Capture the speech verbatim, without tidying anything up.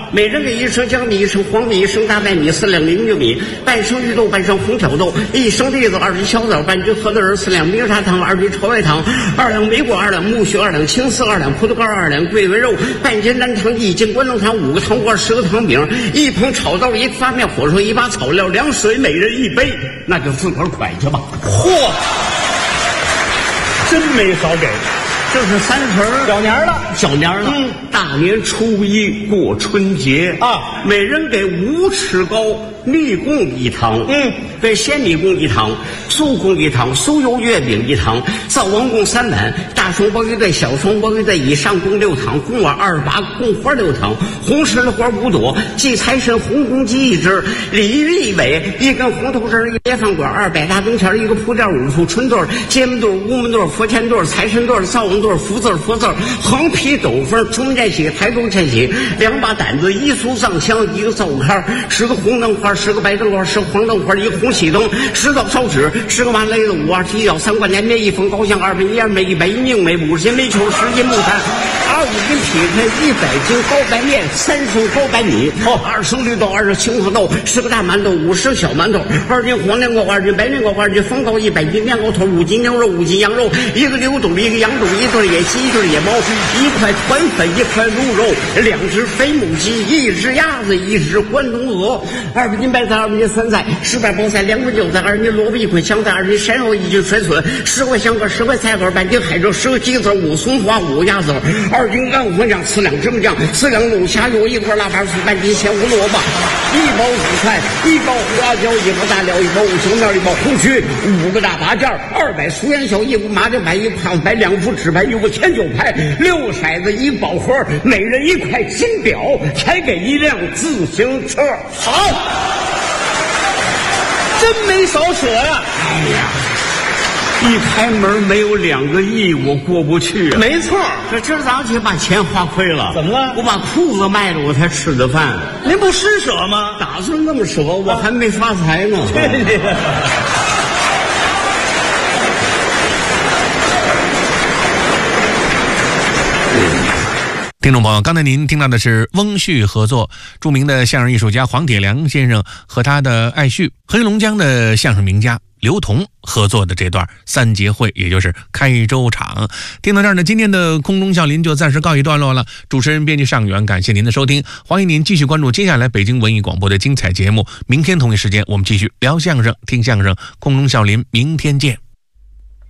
每人给一升江米，一升黄米，一升大白米，四两零玉米，半升绿豆，半升红挑豆，一升栗子，二斤小枣，半斤核桃仁，四两冰砂糖，二斤炒白糖，二两梅果，二两木须，二两青丝，二两葡萄干，二两桂圆肉，半斤南糖，一斤关东糖，五个糖瓜，十个糖饼，一盆炒豆，一发面火烧，一把草料，凉水，每人一杯，那就自个儿快去吧。 嚯，真没少给。 这是三十小年了， 小年了。嗯，大年初一过春节啊， 每人给五尺高蜜供一堂， 嗯， 给鲜米供一堂，酥供一堂，酥油月饼一堂，灶王供三碗，大双包一对，小双包一对，以上供六堂，供碗二十八，供花六堂，红十字花五朵，祭财神红公鸡一只，礼仪一尾，一根红头绳，一别饭馆，二百大灯钱，一个铺垫，五副春对，街门对，屋门对，佛前对，财神对，灶王对，福字福字，横批斗风，中间写台中前写，两把胆子，一束上香，一个灶坎，十个红灯花，十个白灯花，十个黄灯花，一个红喜灯，十道烧纸，十个麻雷子，五二七幺，三冠年面，一封高香，二分一二枚，一百一命梅，五十斤煤球，十斤木炭，二五斤劈开，一百斤高白面，三升高白米，哦，二升绿豆，二升青花豆，十个大馒头，五十小馒头，二斤黄年糕，二斤白年糕，二斤风糕，一百斤年糕头，五斤牛肉，五斤羊肉，一个牛肚，一个羊肚，一对野鸡，一对野猫，一块团粉，一块鹿肉，两只肥母鸡，一只鸭子，一只关东鹅，二百斤白菜，二百斤酸菜，十瓣包菜，两捆韭菜，二斤萝卜，一捆香菜，二斤山药，一斤水笋，十块香瓜，十块菜根，半斤海蜇，十个鸡子，五松花，五个鸭子，二斤干火酱，四两芝麻酱，四两龙虾油，一块腊八酥，半斤咸胡萝卜，一包紫菜，一包花椒，一包大料，一包五香面，一包红曲，五个大拔件，二百酥盐小，一副麻将牌，一胖牌，两副纸牌，一副天九牌，六骰子，一宝盒，每人一块金表，还给一辆自行车。 好，真没少舍呀！ 哎呀，一开门没有两个亿，我过不去啊！ 没错， 这今儿早上起把钱花亏了。 怎么了？ 我把裤子卖了，我才吃的饭。 您不施舍吗？ 打算那么舍，我还没发财呢。 对对对。 听众朋友，刚才您听到的是翁旭合作著名的相声艺术家黄铁良先生和他的爱婿黑龙江的相声名家刘同合作的这段三节会，也就是开州场。听到这儿呢，今天的空中笑林就暂时告一段落了。主持人编辑尚远，感谢您的收听，欢迎您继续关注接下来北京文艺广播的精彩节目。明天同一时间我们继续聊相声听相声，空中笑林明天见。